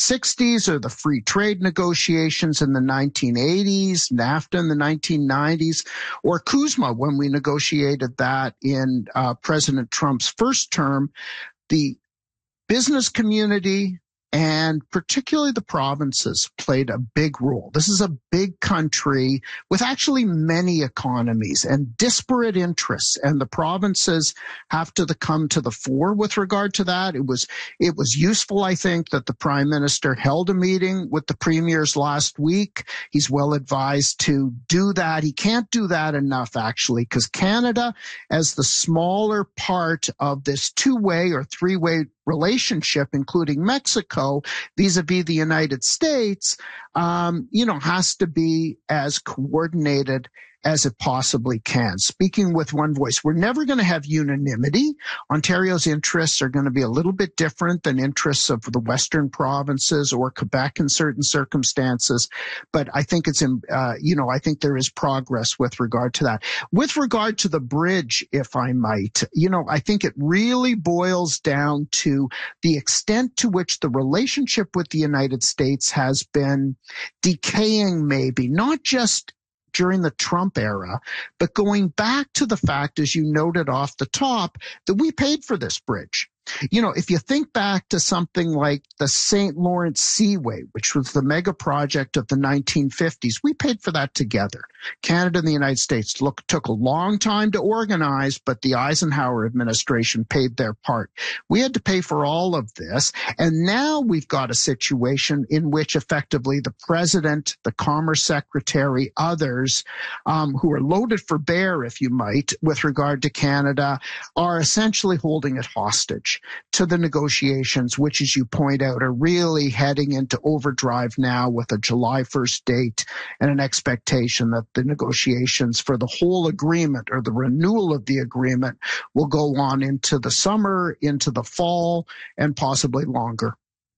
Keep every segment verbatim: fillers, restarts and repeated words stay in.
sixties or the free trade negotiations in the nineteen eighties, NAFTA in the nineteen nineties, or CUSMA when we negotiated that in uh, President Trump's first term, the business community and particularly the provinces played a big role. This is a big country with actually many economies and disparate interests, and the provinces have to come to the fore with regard to that. It was it was useful, I think, that the Prime Minister held a meeting with the premiers last week. He's well advised to do that. He can't do that enough, actually, because Canada, as the smaller part of this two-way or three-way relationship, including Mexico, vis-a-vis the United States, um, you know, has to be as coordinated as it possibly can. Speaking with one voice, we're never going to have unanimity. Ontario's interests are going to be a little bit different than interests of the Western provinces or Quebec in certain circumstances. But I think it's, uh, you know, I think there is progress with regard to that. With regard to the bridge, if I might, you know, I think it really boils down to the extent to which the relationship with the United States has been decaying, maybe, not just during the Trump era, but going back to the fact, as you noted off the top, that we paid for this bridge. You know, if you think back to something like the Saint Lawrence Seaway, which was the mega project of the nineteen fifties, we paid for that together. Canada and the United States look, took a long time to organize, but the Eisenhower administration paid their part. We had to pay for all of this, and now we've got a situation in which effectively the president, the commerce secretary, others um, who are loaded for bear, if you might, with regard to Canada, are essentially holding it hostage to the negotiations, which, as you point out, are really heading into overdrive now with a July first date and an expectation that the negotiations for the whole agreement or the renewal of the agreement will go on into the summer, into the fall, and possibly longer.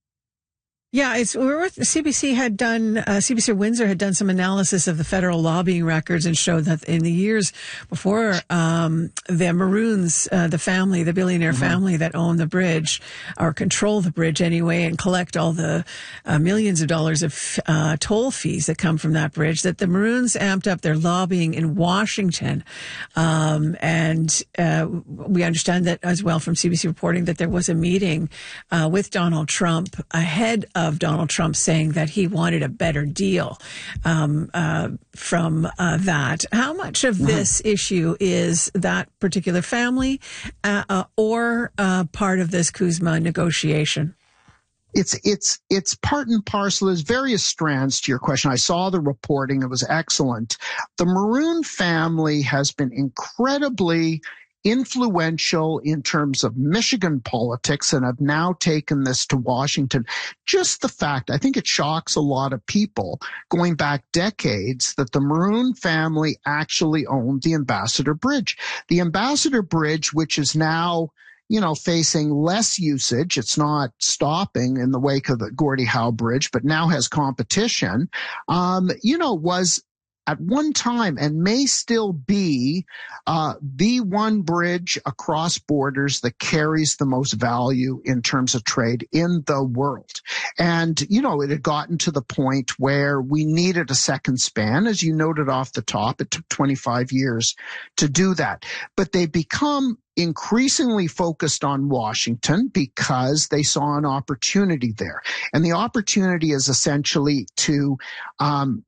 Yeah, it's we were, C B C had done uh, C B C Windsor had done some analysis of the federal lobbying records and showed that in the years before um, the Maroons, uh, the family, the billionaire mm-hmm. family that own the bridge or control the bridge anyway, and collect all the uh, millions of dollars of uh, toll fees that come from that bridge, that the Maroons amped up their lobbying in Washington, um, and uh, we understand that as well from C B C reporting that there was a meeting uh, with Donald Trump ahead of of Donald Trump saying that he wanted a better deal um, uh, from uh, that. How much of this mm-hmm. issue is that particular family uh, uh, or uh, part of this CUSMA negotiation? It's it's it's part and parcel. There's various strands to your question. I saw the reporting. It was excellent. The Maroon family has been incredibly influential in terms of Michigan politics and have now taken this to Washington. Just the fact, I think it shocks a lot of people going back decades that the Maroon family actually owned the Ambassador Bridge. The Ambassador Bridge, which is now, you know, facing less usage. It's not stopping in the wake of the Gordie Howe Bridge, but now has competition, um, you know, was at one time and may still be uh, the one bridge across borders that carries the most value in terms of trade in the world. And, you know, it had gotten to the point where we needed a second span. As you noted off the top, it took twenty-five years to do that. But they become increasingly focused on Washington because they saw an opportunity there. And the opportunity is essentially to um,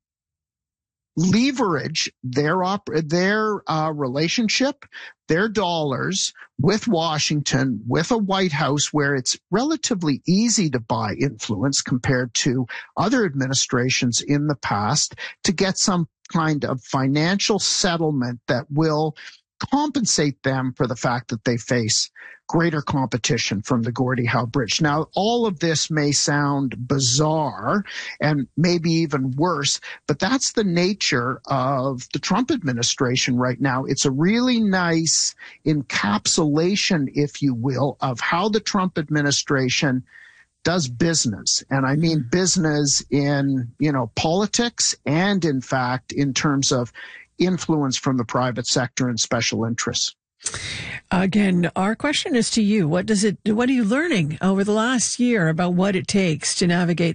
leverage their op- their uh, relationship, their dollars with Washington, with a White House where it's relatively easy to buy influence compared to other administrations in the past, to get some kind of financial settlement that will compensate them for the fact that they face greater competition from the Gordie Howe Bridge. Now, all of this may sound bizarre and maybe even worse, but that's the nature of the Trump administration right now. It's a really nice encapsulation, if you will, of how the Trump administration does business. And I mean business in, you know, politics and, in fact, in terms of influence from the private sector and special interests. Again, our question is to you. What does it, what are you learning over the last year about what it takes to navigate